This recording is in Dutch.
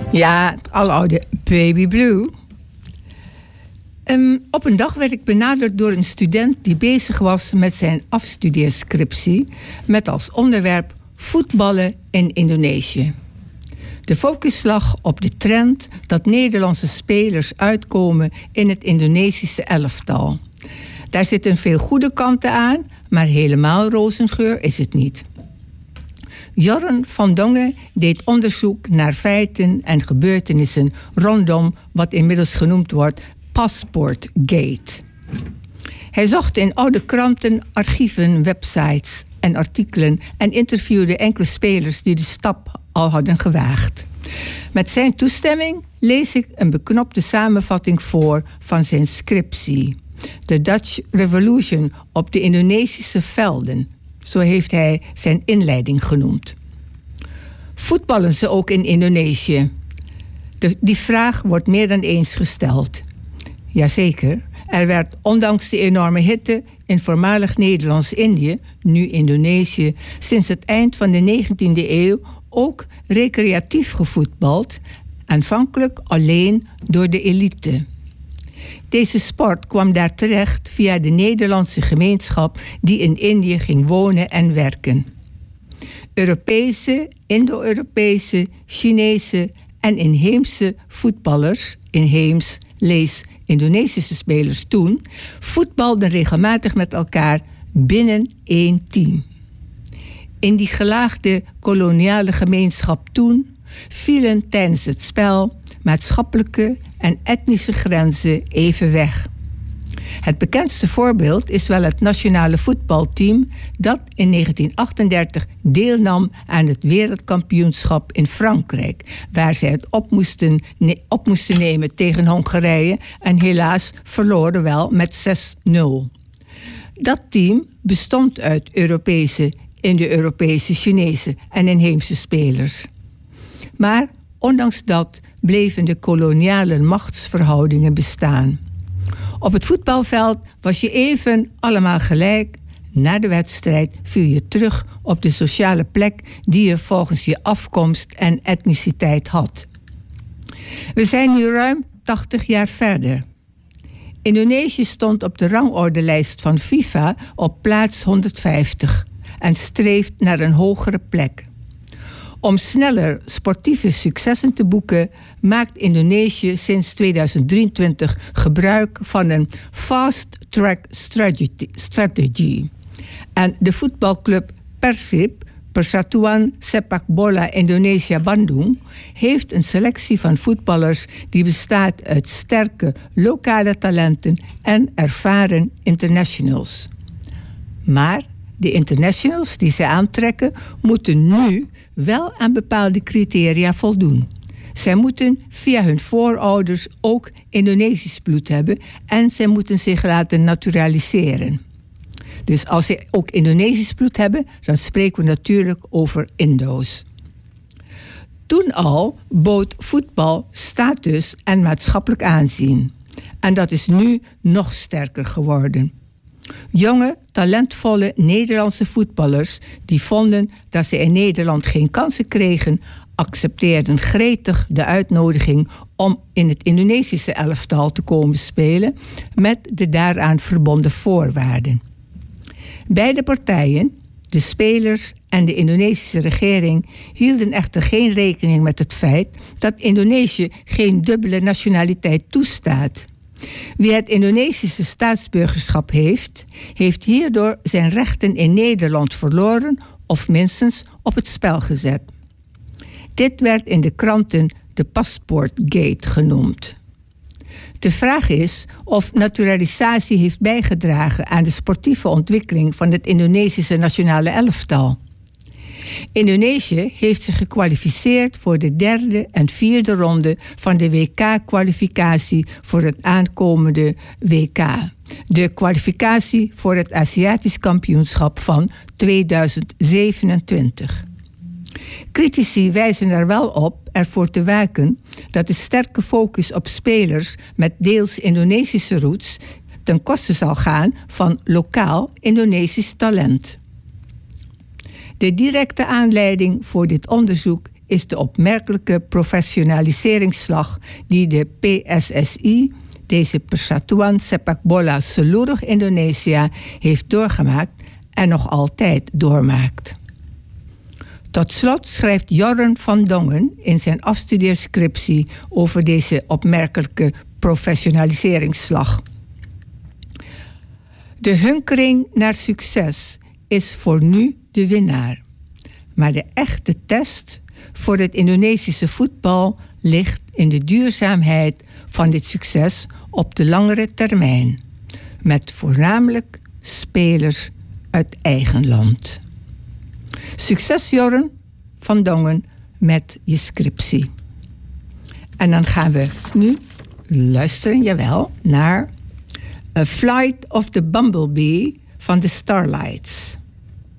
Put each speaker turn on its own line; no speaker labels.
Ja, het aloude Baby Blue. Op een dag werd ik benaderd door een student die bezig was met zijn afstudeerscriptie met als onderwerp voetballen in Indonesië. De focus lag op de trend dat Nederlandse spelers uitkomen in het Indonesische elftal. Daar zitten veel goede kanten aan, maar helemaal rozengeur is het niet. Jorren van Dongen deed onderzoek naar feiten en gebeurtenissen rondom wat inmiddels genoemd wordt Passportgate. Hij zocht in oude kranten, archieven, websites en artikelen en interviewde enkele spelers die de stap al hadden gewaagd. Met zijn toestemming lees ik een beknopte samenvatting voor van zijn scriptie. The Dutch Revolution op de Indonesische velden. Zo heeft hij zijn inleiding genoemd. Voetballen ze ook in Indonesië? Die vraag wordt meer dan eens gesteld. Jazeker, er werd ondanks de enorme hitte in voormalig Nederlands-Indië, nu Indonesië, sinds het eind van de 19e eeuw ook recreatief gevoetbald, aanvankelijk alleen door de elite. Deze sport kwam daar terecht via de Nederlandse gemeenschap die in Indië ging wonen en werken. Europese, Indo-Europese, Chinese en inheemse voetballers, inheems lees Indonesische spelers toen, voetbalden regelmatig met elkaar binnen één team. In die gelaagde koloniale gemeenschap toen vielen tijdens het spel maatschappelijke en etnische grenzen even weg. Het bekendste voorbeeld is wel het nationale voetbalteam dat in 1938 deelnam aan het wereldkampioenschap in Frankrijk, waar zij het op moesten nemen tegen Hongarije en helaas verloren wel met 6-0. Dat team bestond uit Europese, Indo-Europese, Chinese en inheemse spelers. Maar ondanks dat bleven de koloniale machtsverhoudingen bestaan. Op het voetbalveld was je even allemaal gelijk. Na de wedstrijd viel je terug op de sociale plek die je volgens je afkomst en etniciteit had. We zijn nu ruim 80 jaar verder. Indonesië stond op de rangordelijst van FIFA op plaats 150 en streeft naar een hogere plek. Om sneller sportieve successen te boeken maakt Indonesië sinds 2023 gebruik van een fast-track strategy. En de voetbalclub Persib, Persatuan Sepak Bola Indonesia Bandung, heeft een selectie van voetballers die bestaat uit sterke lokale talenten en ervaren internationals. Maar de internationals die ze aantrekken moeten nu wel aan bepaalde criteria voldoen. Zij moeten via hun voorouders ook Indonesisch bloed hebben en zij moeten zich laten naturaliseren. Dus als ze ook Indonesisch bloed hebben, dan spreken we natuurlijk over Indo's. Toen al bood voetbal status en maatschappelijk aanzien. En dat is nu nog sterker geworden. Jonge, talentvolle Nederlandse voetballers die vonden dat ze in Nederland geen kansen kregen, accepteerden gretig de uitnodiging om in het Indonesische elftal te komen spelen met de daaraan verbonden voorwaarden. Beide partijen, de spelers en de Indonesische regering, hielden echter geen rekening met het feit dat Indonesië geen dubbele nationaliteit toestaat. Wie het Indonesische staatsburgerschap heeft, heeft hierdoor zijn rechten in Nederland verloren of minstens op het spel gezet. Dit werd in de kranten de Passportgate genoemd. De vraag is of naturalisatie heeft bijgedragen aan de sportieve ontwikkeling van het Indonesische nationale elftal. Indonesië heeft zich gekwalificeerd voor de 3e en 4e ronde van de WK-kwalificatie voor het aankomende WK. De kwalificatie voor het Aziatisch kampioenschap van 2027. Critici wijzen er wel op ervoor te waken dat de sterke focus op spelers met deels Indonesische roots ten koste zal gaan van lokaal Indonesisch talent. De directe aanleiding voor dit onderzoek is de opmerkelijke professionaliseringsslag die de PSSI, deze Persatuan Sepak Bola Seluruh Indonesia, heeft doorgemaakt en nog altijd doormaakt. Tot slot schrijft Jorren van Dongen in zijn afstudeerscriptie over deze opmerkelijke professionaliseringsslag. De hunkering naar succes is voor nu de winnaar. Maar de echte test voor het Indonesische voetbal ligt in de duurzaamheid van dit succes op de langere termijn. Met voornamelijk spelers uit eigen land. Succes Jorren van Dongen met je scriptie. En dan gaan we nu luisteren, jawel, naar A Flight of the Bumblebee van de Starlights.